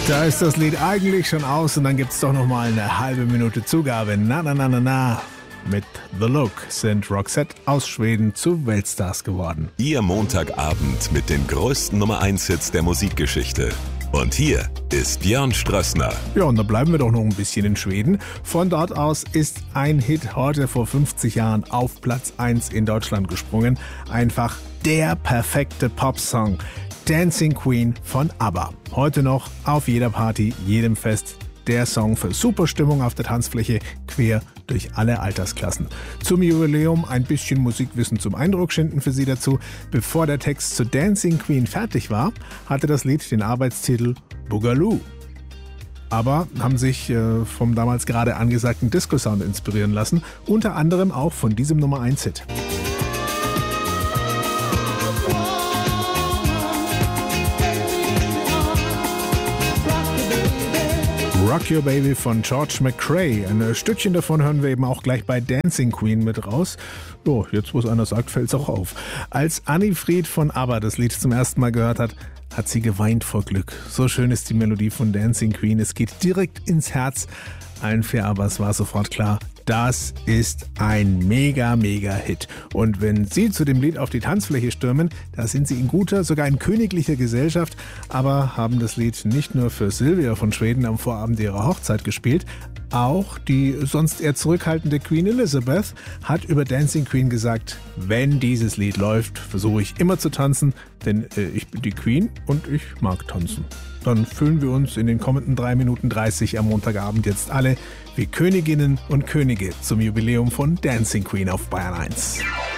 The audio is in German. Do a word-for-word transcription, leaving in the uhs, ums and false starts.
Da ist das Lied eigentlich schon aus und dann gibt's doch noch mal eine halbe Minute Zugabe. Na, na, na, na, na. Mit The Look sind Roxette aus Schweden zu Weltstars geworden. Ihr Montagabend mit den größten Nummer eins Hits der Musikgeschichte. Und hier ist Björn Strössner. Ja, und da bleiben wir doch noch ein bisschen in Schweden. Von dort aus ist ein Hit heute vor fünfzig Jahren auf Platz eins in Deutschland gesprungen. Einfach der perfekte Popsong. Dancing Queen von ABBA. Heute noch auf jeder Party, jedem Fest. Der Song für super Stimmung auf der Tanzfläche, quer durch alle Altersklassen. Zum Jubiläum ein bisschen Musikwissen zum Eindruck schinden für Sie dazu. Bevor der Text zu Dancing Queen fertig war, hatte das Lied den Arbeitstitel Boogaloo. Aber haben sich äh, vom damals gerade angesagten Disco-Sound inspirieren lassen, unter anderem auch von diesem Nummer eins Hit. Rock Your Baby von George McCrae. Ein Stückchen davon hören wir eben auch gleich bei Dancing Queen mit raus. Jo, jetzt wo es einer sagt, fällt es auch auf. Als Anni Fried von ABBA das Lied zum ersten Mal gehört hat, hat sie geweint vor Glück. So schön ist die Melodie von Dancing Queen. Es geht direkt ins Herz. Allen für ABBAs war sofort klar, das ist ein mega, mega Hit. Und wenn Sie zu dem Lied auf die Tanzfläche stürmen, da sind Sie in guter, sogar in königlicher Gesellschaft, aber haben das Lied nicht nur für Silvia von Schweden am Vorabend ihrer Hochzeit gespielt, auch die sonst eher zurückhaltende Queen Elizabeth hat über Dancing Queen gesagt, wenn dieses Lied läuft, versuche ich immer zu tanzen, denn äh, ich bin die Queen und ich mag tanzen. Dann fühlen wir uns in den kommenden drei Minuten dreißig am Montagabend jetzt alle wie Königinnen und Könige zum Jubiläum von Dancing Queen auf Bayern eins.